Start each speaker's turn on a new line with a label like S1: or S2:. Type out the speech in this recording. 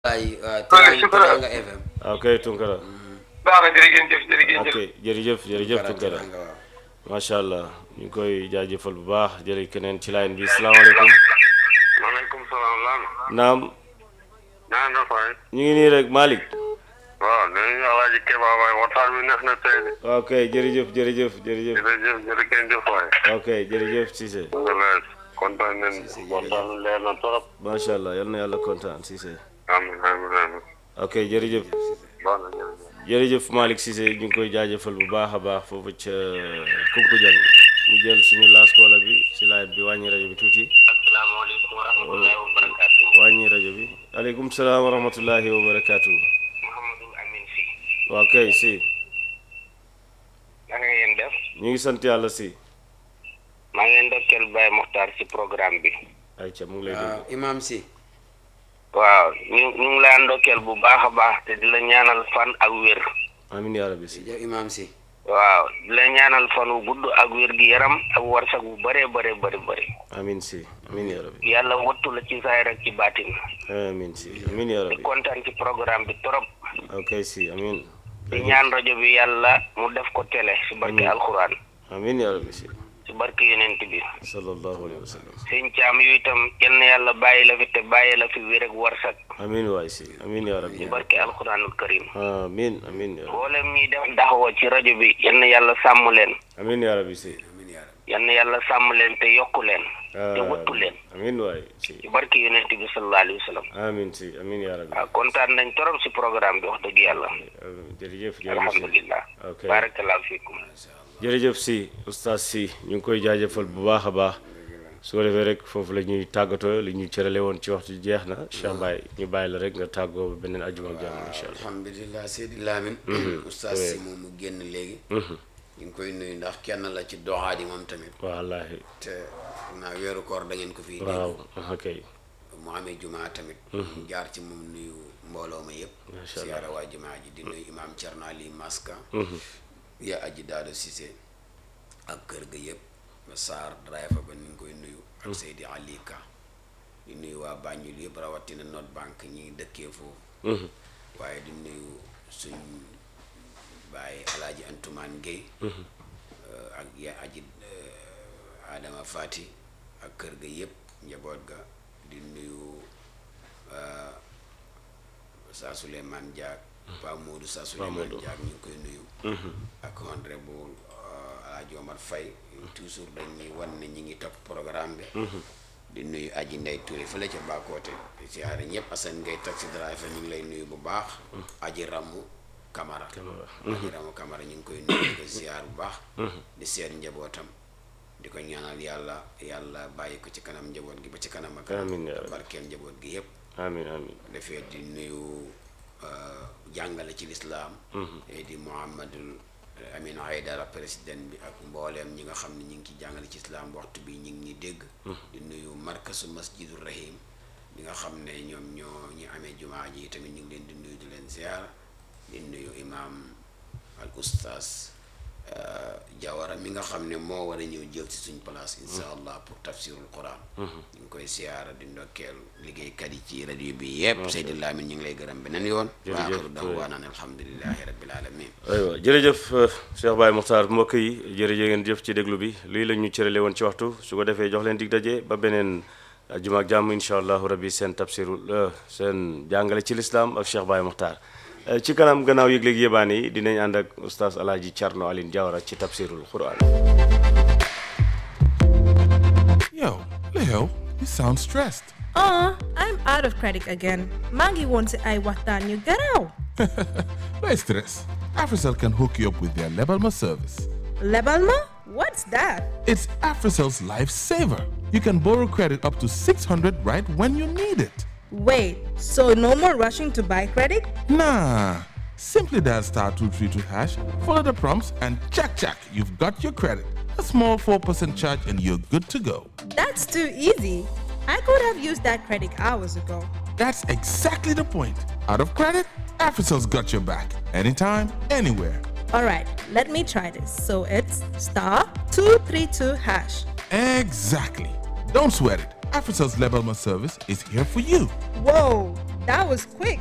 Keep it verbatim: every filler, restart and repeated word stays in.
S1: ay Teranga F M.
S2: ok Tunkara.
S3: baax na jërëjëf jërëjëf.
S2: ok jërëjëf jërëjëf Tunkara. macha allah ñu ngi koy jaajëfal bu baax jërëjëf keneen ci line bi salaamaaleykum.
S3: maaleykum salaam.
S2: naam.
S3: naa nga fay.
S2: ñu ngi nii rek Malick.
S3: waaw dañuy Alaaji Keba waay waxtaan bi neex na tey de.
S2: ok jërëjëf jërëjëf jërëjëf.
S3: jërëjëf jërëjëf waay.
S2: ok jërëjëf Cissé.
S3: kontaan nañu waxtaan bi leer na trop.
S2: macha allah yal na yàlla kontaan Cissé.
S3: amiin amiin amiin.
S2: ok jërëjëf.
S3: baax na jërëjëf.
S2: jërëjëf Malick Cissé ñu ngi koy jaajëfal bu baax a baax foofu ca Kunkujang ñu jël suñu laas koola bi si laaj bi wàññi rajo bi tuuti.
S3: asalaamaaleykum wa rahmatullahi wa barakaatu.
S2: wàññi rajo bi. aleykum salaam wa rahmatullahi wa barakaatu.
S3: Mouhamadou Amine si.
S2: waaw kay si.
S3: naka ngeen def.
S2: ñu ngi sant yàlla si.
S3: maa ngi leen ndokkeel Baye Mokhtar si programme bi.
S2: ayca mu ngi lay
S1: waaw
S2: déglu.
S1: Imam si.
S3: waaw ñu ñu ngi lay ndokkeel bu baax a baax te di la ñaanal fan ak wér.
S2: amiin yaa rabbi si.
S1: jërëjëf Imam si.
S3: waaw di la ñaanal fan wu gudd ak wér gi yaram ak warsak bu bëree bëri bëri bëri.
S2: amiin si amiin yaa rabbi.
S3: yàlla wattu la ci saay rek ci baatin.
S2: amiin si amiin yaa
S3: di
S2: rabbi.
S3: kontaan ci programme bi trop.
S2: ok si amiin.
S3: di ñaan rajo bi yàlla mu def ko télé si barke
S2: Amiin.
S3: alxuraan.
S2: amiin yaa rabbi si.
S3: si barke yonent bi.
S2: sallallahu alayhi wa sallam.
S3: sëñ Caam yu itam yal na yàlla bàyyi la fi te bàyyi la fi wér ak warsak.
S2: amiin waay si amiin yaa rabbi.
S3: si barke alxuraanul karim.
S2: amiin amiin yaa rabbi.
S3: mboolem ñuy def daxawoo ci rajo bi yal na yàlla sàmm leen.
S2: amiin yaa rabbi si.
S1: amiin yaa rabbi.
S3: yal na yàlla sàmm leen te yokku leen. te wattu leen.
S2: amiin waay si.
S3: ci barke yonent bi sallallahu alayhi wa sallam.
S2: amiin si amiin yaa rabbi.
S3: waaw kontaan nañ trop si programme bi wax dëgg yàlla.
S2: jërëjëf jërëjëf si.
S3: alhamdulilah.
S2: ok
S3: barakallahu fiikum.
S2: jërëjëf si oustaz si ñu ngi koy jaajëfal bu baax a baax su ko defee rek foofu la ñuy tàggatoo li ñu cërale woon ci waxtu jeex na Cheikh Baye ñu bàyyi la rek nga tàggoo ba beneen ajuma ak jàmm incha allah.
S1: alhamdulilah Seydi Lamine. oustaz si moom mu génn léegi. ñu ngi koy nuyu ndax kenn la ci doxaat yi moom tamit.
S2: wallaahi.
S1: te xam naa weeru koor da ngeen ko fii.
S2: waaw ok.
S1: mu amee jumaa tamit. ñu jaar ci moom nuyu mbooloo ma yëpp.
S2: macha allah
S1: siyaara waa jumaa ji di nuyu imaam Thierno Ali Maska. ya aji daado Cissé ak kër ga yëpp ba Sarr driver ba ni ngi koy nuyu ak Seydi Alika di nuyu waa Banjul yëpp rawatina North Bank ñi dëkkee foofu waaye di nuyu suñ bàyyi alaaji Antumaan Gueye ak ya aji Adama Fati ak kër ga yëpp njaboot ga di nuyu saa Souleymane Diak Pa Modou saa Souleymane Diak ñu ngi koy nuyu ak honorable Alaaji Omar Faye toujours dañuy wan ne ñi ngi topp programme bi di nuyu aji Ndey Touré fële ca Bakoote di siyaare ñëpp Assane ngay taxi driver ñu ngi lay nuyu bu baax aji Ramu Camara aji Ramu Camara ñu ngi koy nuyu di ko siyaar bu baax di seet njabootam di ko ñaanal yàlla yàlla bàyyi ko ci kanam njaboot gi ba ci kanam ak
S2: amiin yaa rabbi.
S1: barkeel njaboot gi yëpp
S2: amiin amiin.
S1: defee di nuyu jàngale ci lislaam di Mouhamadul Amin Haydara président bi ak mbooleem ñi nga xam ne ñi ngi ci jàngale ci islaam waxtu bi ñi ngi ñi dégg di nuyu markasu masjidul rahim bi nga xam ne ñoom ñoo ñi amee jumaa ji tamit ñu ngi leen di nuyu di leen ziar di nuyu imam al oustaz Jawara mi nga xam ne moo war a ñëw jël ci suñ place insha allah pour tafsirul quran ñu ngi koy siyaara di ndokkeel liggéeykat yi ci rajo bi yëpp Seydi Lamine ñu ngi lay gërëm beneen yoon wa axiru da'waana alhamdulillahi rabbil alamin
S2: aywa jërëjëf Cheikh Baye Mokhtar mbokk yi jërëjëf ngeen jëf ci déglu bi lii la ñu cërale woon ci waxtu su ko defee jox leen dig daje ba beneen ajuma ak jàmm incha allahu rabbi seen tafsirul seen jàngale ci lislaam ak Cheikh Baye Mokhtar ci kanam gannaaw yëg-léeg yébaane yi dinañ ànd ak oustaz Alaaji Thierno Aline Diawara ci tafsirul Quran.
S4: Yo, Leo, you sound stressed.
S5: Uh, I'm out of credit again. Mangi wants I watan you get out.
S4: No stress. AfriCell can hook you up with their Lebalma service.
S5: Lebalma? What's that?
S4: It's AfriCell's lifesaver. You can borrow credit up to six hundred right when you need it.
S5: Wait, so no more rushing to buy credit?
S4: Nah. Simply dial star two three two hash, follow the prompts, and check, check, you've got your credit. A small four percent charge, and you're good to go.
S5: That's too easy. I could have used that credit hours ago.
S4: That's exactly the point. Out of credit, AfriCell's got your back. Anytime, anywhere.
S5: All right, let me try this. So it's star two three two hash.
S4: Exactly. Don't sweat it. AfriCell's Lebalma service is here for you.
S5: Whoa, That was quick.